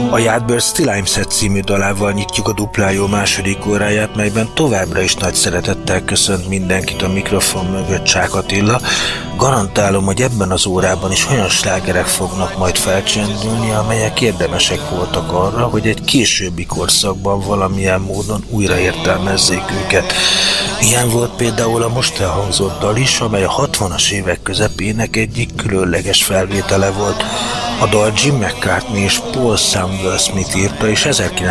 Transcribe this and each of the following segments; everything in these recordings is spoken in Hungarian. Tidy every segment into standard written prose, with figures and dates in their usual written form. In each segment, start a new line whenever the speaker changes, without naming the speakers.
A Yardbirds Still I'm Sad című dalával nyitjuk a Duplájó második óráját, melyben továbbra is nagy szeretettel köszönt mindenkit a mikrofon mögött Csák Attila. Garantálom, hogy ebben az órában is olyan slágerek fognak majd felcsendülni, amelyek érdemesek voltak arra, hogy egy későbbi korszakban valamilyen módon újra értelmezzék őket. Ilyen volt például a most elhangzott dal is, amely a 60-as évek közepének egyik különleges felvétele volt. A dal Jim McCartney és Paul Samwell-Smith írta, és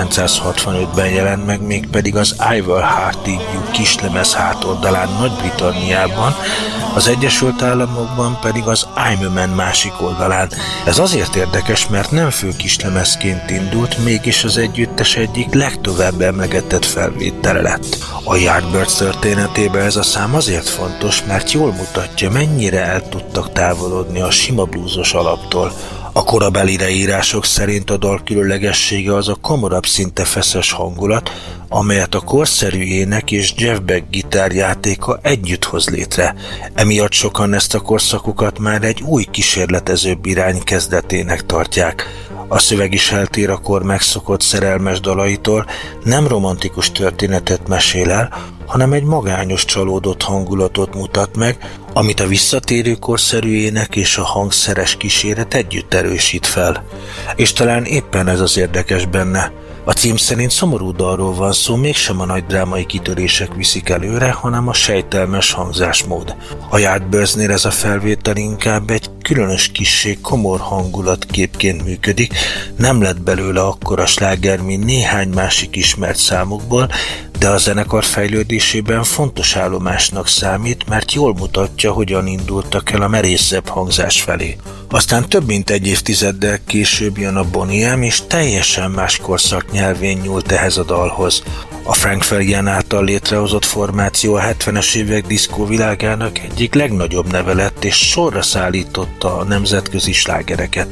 1965-ben jelent meg, mégpedig az I Will Heart You kislemez hátoldalán Nagy-Britanniában, az Egyesült Államokban pedig az I'm a Man másik oldalán. Ez azért érdekes, mert nem fő kislemezként indult, mégis az együttes egyik legtovább emlegetett felvétele lett. A Yardbirds történetében ez a szám azért fontos, mert jól mutatja, mennyire el tudtak távolodni a sima blúzos alaptól. A korabeli leírások szerint a dal különlegessége az a komorabb, szinte feszes hangulat, amelyet a korszerű ének és Jeff Beck gitárjátéka együtt hoz létre. Emiatt sokan ezt a korszakukat már egy új kísérletezőbb irány kezdetének tartják. A szöveg is eltér a kor megszokott szerelmes dalaitól, nem romantikus történetet mesél el, hanem egy magányos, csalódott hangulatot mutat meg, amit a visszatérő korszerű ének és a hangszeres kíséret együtt erősít fel. És talán éppen ez az érdekes benne. A cím szerint szomorú dalról van szó, mégsem a nagy drámai kitörések viszik előre, hanem a sejtelmes hangzásmód. A Yardbirdsnél ez a felvétel inkább egy különös kissé komor hangulatképként működik, nem lett belőle akkora sláger, mint néhány másik ismert számukból, de a zenekar fejlődésében fontos állomásnak számít, mert jól mutatja, hogyan indultak el a merészebb hangzás felé. Aztán több mint egy évtizeddel később jön a Boney M, és teljesen más korszak nyelvén nyúlt ehhez a dalhoz. A Frank Farian által létrehozott formáció a 70-es évek diszkó világának egyik legnagyobb neve lett, és sorra szállította a nemzetközi slágereket.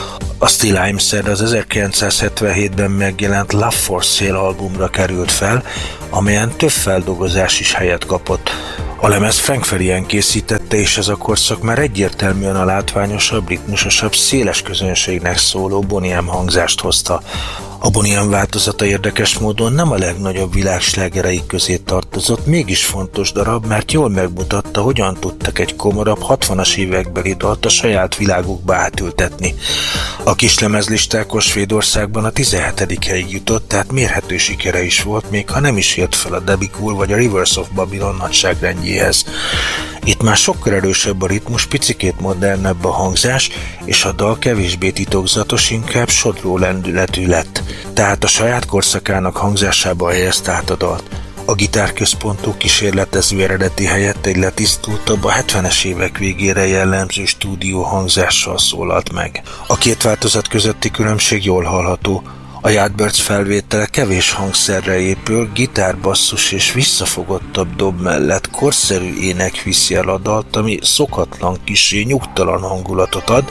A Still I'm Sad az 1977-ben megjelent Love for Sale albumra került fel, amelyen több feldolgozás is helyet kapott. A lemez Frank Farian készítette, és ez a korszak már egyértelműen a látványosabb, ritmusosabb, széles közönségnek szóló Boney M hangzást hozta. A Boney M változata érdekes módon nem a legnagyobb világslágereik közé tartozott, mégis fontos darab, mert jól megmutatta, hogyan tudtak egy komorabb 60-as évekbeli dalt a saját világukba átültetni. A kislemezlistákon Svédországban a 17. helyig jutott, tehát mérhető sikere is volt, még ha nem is ért fel a Debbie Cool vagy a Rivers of Babylon nagyságrendjéhez. Itt már sokkal erősebb a ritmus, picikét modernebb a hangzás, és a dal kevésbé titokzatos, inkább sodró lendületű lett. Tehát a saját korszakának hangzásába helyezte át a dalt. A gitárközpontú kísérletező eredeti helyett egy letisztultabb, a 70-es évek végére jellemző stúdió hangzással szólalt meg. A két változat közötti különbség jól hallható. A Yardbirds felvétele kevés hangszerre épül, gitár, basszus és visszafogottabb dob mellett korszerű ének viszi el a dalt, ami szokatlan, kissé nyugtalan hangulatot ad.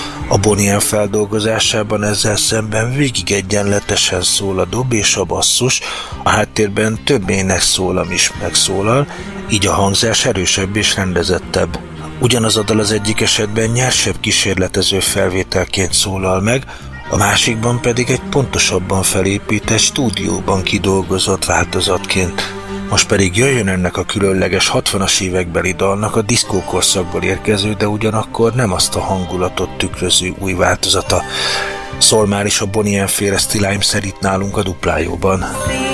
A Boney M feldolgozásában ezzel szemben végig egyenletesen szól a dob és a basszus, a háttérben több ének szólam is megszólal, így a hangzás erősebb és rendezettebb. Ugyanaz a dal az egyik esetben nyersebb kísérletező felvételként szólal meg, a másikban pedig egy pontosabban felépített, stúdióban kidolgozott változatként. Most pedig jöjjön ennek a különleges 60-as évekbeli dalnak a diszkókorszakból érkező, de ugyanakkor nem azt a hangulatot tükröző új változata. Szól már is a Boney M féle Still I'm Sad itt nálunk a Duplájóban.